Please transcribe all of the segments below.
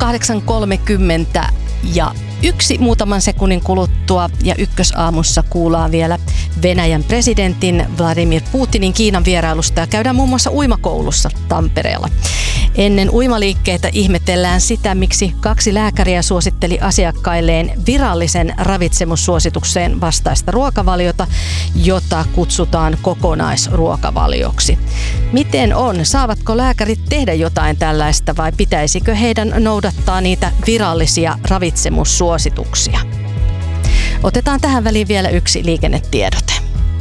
8.30 ja muutaman sekunnin kuluttua ja Ykkösaamussa kuullaan vielä Venäjän presidentin Vladimir Putinin Kiinan vierailusta ja käydään muun muassa uimakoulussa Tampereella. Ennen uimaliikkeitä ihmetellään sitä, miksi 2 lääkäriä suositteli asiakkailleen virallisen ravitsemussuositukseen vastaista ruokavaliota, jota kutsutaan kokonaisruokavalioksi. Miten on? Saavatko lääkärit tehdä jotain tällaista vai pitäisikö heidän noudattaa niitä virallisia ravitsemussuosituksia? Otetaan tähän väliin vielä yksi liikennetiedote.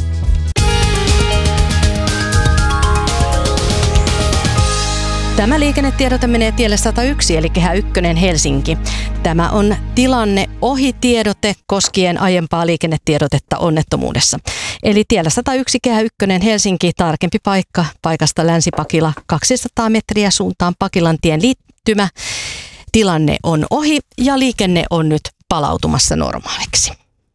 Tämä liikennetiedote menee tielle 101 eli Kehä 1 Helsinki. Tämä on tilanne ohi tiedote koskien aiempaa liikennetiedotetta onnettomuudessa. Eli tiellä 101 Kehä 1 Helsinki, tarkempi paikka paikasta Länsi-Pakila 200 metriä suuntaan Pakilantien liittymä. Tilanne on ohi ja liikenne on nyt palautumassa normaaliksi.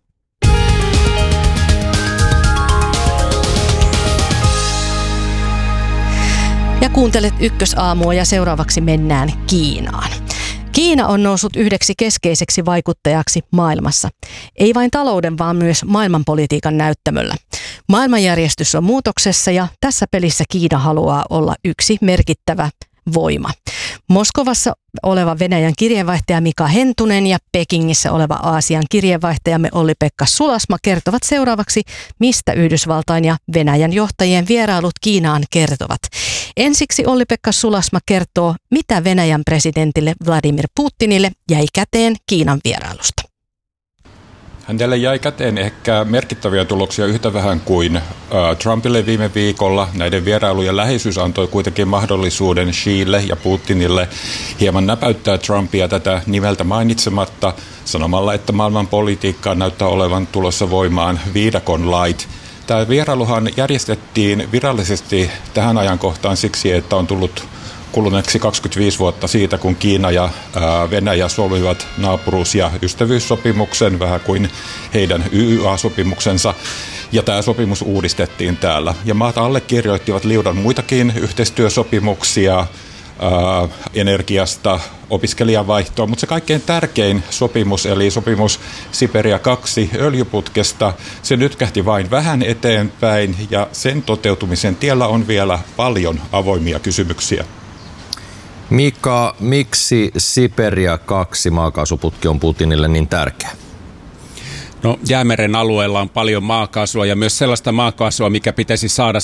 Ja kuuntelet Ykkösaamua ja seuraavaksi mennään Kiinaan. Kiina on noussut yhdeksi keskeiseksi vaikuttajaksi maailmassa. Ei vain talouden, vaan myös maailmanpolitiikan näyttämöllä. Maailmanjärjestys on muutoksessa ja tässä pelissä Kiina haluaa olla yksi merkittävä voima. Moskovassa oleva Venäjän kirjeenvaihtaja Mika Hentunen ja Pekingissä oleva Aasian kirjeenvaihtajamme Olli-Pekka Sulasma kertovat seuraavaksi, mistä Yhdysvaltain ja Venäjän johtajien vierailut Kiinaan kertovat. Ensiksi Olli-Pekka Sulasma kertoo, mitä Venäjän presidentille Vladimir Putinille jäi käteen Kiinan vierailusta. Hänelle jäi käteen ehkä merkittäviä tuloksia yhtä vähän kuin Trumpille viime viikolla. Näiden vierailujen läheisyys antoi kuitenkin mahdollisuuden Xille ja Putinille hieman näpäyttää Trumpia tätä nimeltä mainitsematta sanomalla, että maailman politiikkaan näyttää olevan tulossa voimaan viidakon lait. Tämä vierailuhan järjestettiin virallisesti tähän ajankohtaan siksi, että on tullut kuluneeksi 25 vuotta siitä, kun Kiina ja Venäjä solmivat naapuruus- ja ystävyyssopimuksen, vähän kuin heidän YYA-sopimuksensa. Ja tämä sopimus uudistettiin täällä. Ja maat allekirjoittivat liudan muitakin yhteistyösopimuksia energiasta, opiskelijavaihtoa, mutta se kaikkein tärkein sopimus, eli sopimus Siperia 2 öljyputkesta, se nytkähti vain vähän eteenpäin ja sen toteutumisen tiellä on vielä paljon avoimia kysymyksiä. Mika, miksi Siperia 2 maakaasuputki on Putinille niin tärkeä? No, Jäämeren alueella on paljon maakaasua ja myös sellaista maakaasua, mikä pitäisi saada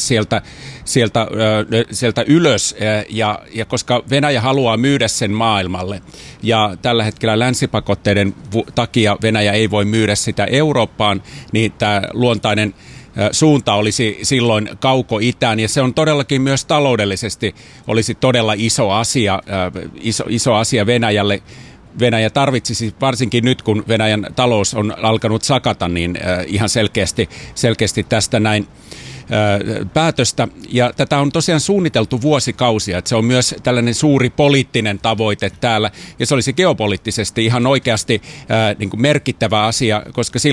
sieltä ylös. Ja koska Venäjä haluaa myydä sen maailmalle ja tällä hetkellä länsipakotteiden takia Venäjä ei voi myydä sitä Eurooppaan, niin tämä luontainen suunta olisi silloin kauko-itään ja se on todellakin myös taloudellisesti olisi todella iso asia Venäjälle. Venäjä tarvitsisi, varsinkin nyt kun Venäjän talous on alkanut sakata, niin ihan selkeästi tästä näin päätöstä. Ja tätä on tosiaan suunniteltu vuosikausia, että se on myös tällainen suuri poliittinen tavoite täällä ja se olisi geopoliittisesti ihan oikeasti niin kuin merkittävä asia, koska silloin